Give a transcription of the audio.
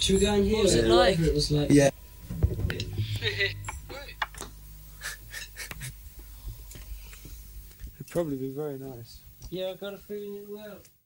Should we go in here? What was it or like? whatever it was like? Yeah. It'd probably be very nice. Yeah, I got a feeling it will.